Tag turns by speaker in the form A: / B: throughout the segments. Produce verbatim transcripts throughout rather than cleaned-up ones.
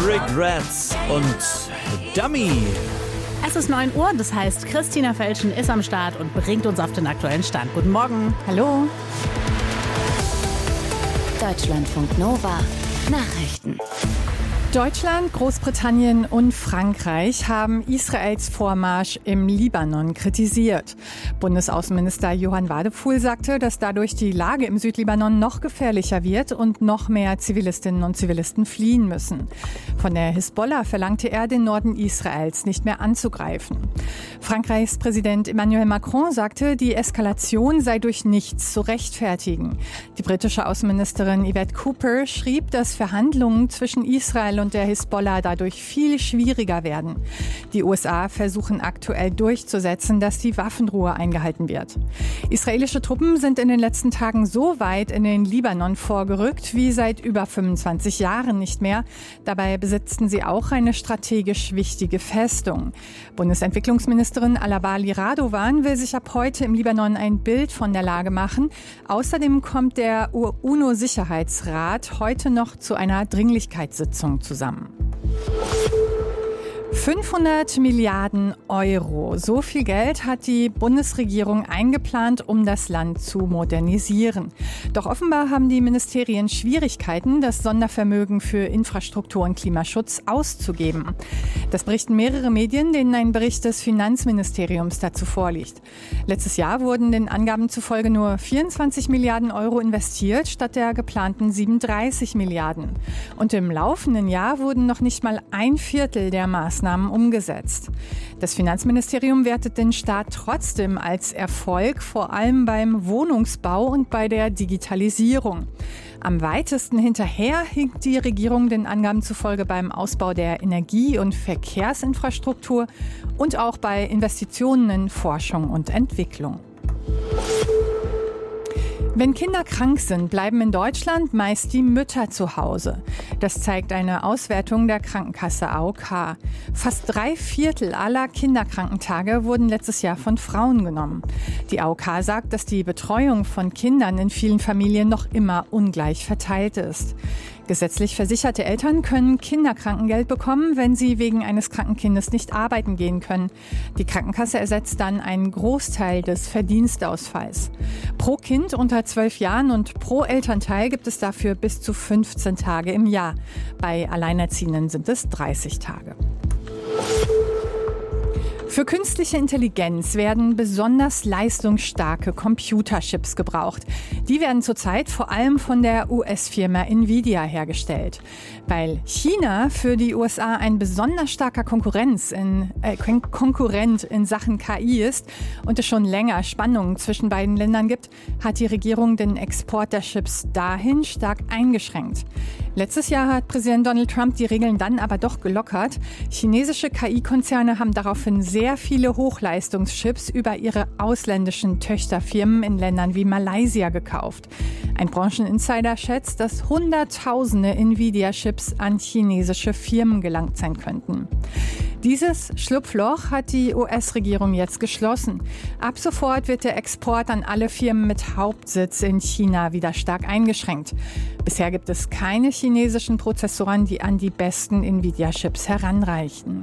A: Regrets und Dummy.
B: Es ist neun Uhr, das heißt, Christina Felschen ist am Start und bringt uns auf den aktuellen Stand. Guten Morgen.
C: Hallo.
D: Deutschlandfunk Nova. Nachrichten.
C: Deutschland, Großbritannien und Frankreich haben Israels Vormarsch im Libanon kritisiert. Bundesaußenminister Johann Wadephul sagte, dass dadurch die Lage im Südlibanon noch gefährlicher wird und noch mehr Zivilistinnen und Zivilisten fliehen müssen. Von der Hisbollah verlangte er, den Norden Israels nicht mehr anzugreifen. Frankreichs Präsident Emmanuel Macron sagte, die Eskalation sei durch nichts zu rechtfertigen. Die britische Außenministerin Yvette Cooper schrieb, dass Verhandlungen zwischen Israel und der Hisbollah dadurch viel schwieriger werden. Die U S A versuchen aktuell durchzusetzen, dass die Waffenruhe eingehalten wird. Israelische Truppen sind in den letzten Tagen so weit in den Libanon vorgerückt wie seit über fünfundzwanzig Jahren nicht mehr. Dabei besitzten sie auch eine strategisch wichtige Festung. Bundesentwicklungsministerin Alabali Radovan will sich ab heute im Libanon ein Bild von der Lage machen. Außerdem kommt der UNO-Sicherheitsrat heute noch zu einer Dringlichkeitssitzung zusammen. fünfhundert Milliarden Euro. So viel Geld hat die Bundesregierung eingeplant, um das Land zu modernisieren. Doch offenbar haben die Ministerien Schwierigkeiten, das Sondervermögen für Infrastruktur und Klimaschutz auszugeben. Das berichten mehrere Medien, denen ein Bericht des Finanzministeriums dazu vorliegt. Letztes Jahr wurden den Angaben zufolge nur vierundzwanzig Milliarden Euro investiert, statt der geplanten siebenunddreißig Milliarden. Und im laufenden Jahr wurden noch nicht mal ein Viertel der Maßnahmen umgesetzt. Das Finanzministerium wertet den Staat trotzdem als Erfolg, vor allem beim Wohnungsbau und bei der Digitalisierung. Am weitesten hinterher hinkt die Regierung den Angaben zufolge beim Ausbau der Energie- und Verkehrsinfrastruktur und auch bei Investitionen in Forschung und Entwicklung. Wenn Kinder krank sind, bleiben in Deutschland meist die Mütter zu Hause. Das zeigt eine Auswertung der Krankenkasse A O K. Fast drei Viertel aller Kinderkrankentage wurden letztes Jahr von Frauen genommen. Die A O K sagt, dass die Betreuung von Kindern in vielen Familien noch immer ungleich verteilt ist. Gesetzlich versicherte Eltern können Kinderkrankengeld bekommen, wenn sie wegen eines kranken Kindes nicht arbeiten gehen können. Die Krankenkasse ersetzt dann einen Großteil des Verdienstausfalls. Pro Kind unter zwölf Jahren und pro Elternteil gibt es dafür bis zu fünfzehn Tage im Jahr. Bei Alleinerziehenden sind es dreißig Tage. Für künstliche Intelligenz werden besonders leistungsstarke Computerchips gebraucht. Die werden zurzeit vor allem von der U S-Firma Nvidia hergestellt. Weil China für die U S A ein besonders starker Konkurrenz in, äh, Konkurrent in Sachen K I ist und es schon länger Spannungen zwischen beiden Ländern gibt, hat die Regierung den Export der Chips dahin stark eingeschränkt. Letztes Jahr hat Präsident Donald Trump die Regeln dann aber doch gelockert. Chinesische K I-Konzerne haben daraufhin sehr sehr viele Hochleistungschips über ihre ausländischen Töchterfirmen in Ländern wie Malaysia gekauft. Ein Brancheninsider schätzt, dass Hunderttausende Nvidia-Chips an chinesische Firmen gelangt sein könnten. Dieses Schlupfloch hat die U S-Regierung jetzt geschlossen. Ab sofort wird der Export an alle Firmen mit Hauptsitz in China wieder stark eingeschränkt. Bisher gibt es keine chinesischen Prozessoren, die an die besten Nvidia-Chips heranreichen.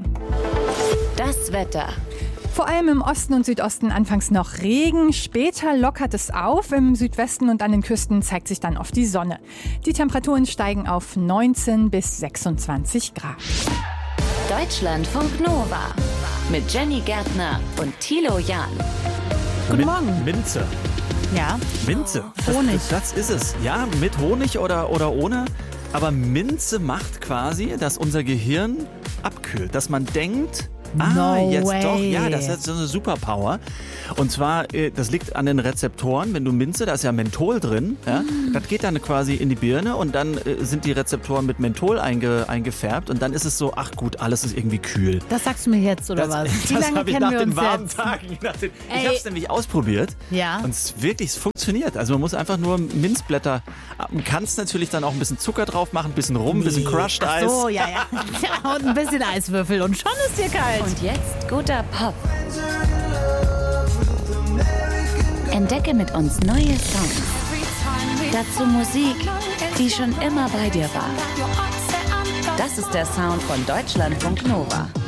D: Das Wetter.
C: Vor allem im Osten und Südosten anfangs noch Regen, später lockert es auf. Im Südwesten und an den Küsten zeigt sich dann oft die Sonne. Die Temperaturen steigen auf neunzehn bis sechsundzwanzig Grad.
D: Deutschlandfunk Nova mit Jenny Gärtner und Thilo Jahn.
B: Guten Morgen.
A: Minze.
B: Ja.
A: Minze.
B: Honig.
A: Das, das ist es. Ja, mit Honig oder, oder ohne. Aber Minze macht quasi, dass unser Gehirn abkühlt. Dass man denkt, ah,
B: no
A: jetzt
B: way.
A: doch, ja, das ist so eine Superpower. Und zwar, das liegt an den Rezeptoren. Wenn du Minze, da ist ja Menthol drin, ja, mm. das geht dann quasi in die Birne und dann sind die Rezeptoren mit Menthol einge, eingefärbt und dann ist es so, ach gut, alles ist irgendwie kühl.
B: Das sagst du mir jetzt, oder
A: das,
B: was?
A: Wie das habe ich nach den warmen
B: jetzt?
A: Tagen. Nach den, ich habe es nämlich ausprobiert
B: ja.
A: und es wirklich, es funktioniert. Also man muss einfach nur Minzblätter, man kann es natürlich dann auch ein bisschen Zucker drauf machen, ein bisschen Rum, ein bisschen Crushed
B: Ach
A: Eis.
B: so, ja, ja. Und ein bisschen Eiswürfel und schon ist dir kalt.
D: Und jetzt guter Pop. Entdecke mit uns neue Songs. Dazu Musik, die schon immer bei dir war. Das ist der Sound von Deutschlandfunk Nova.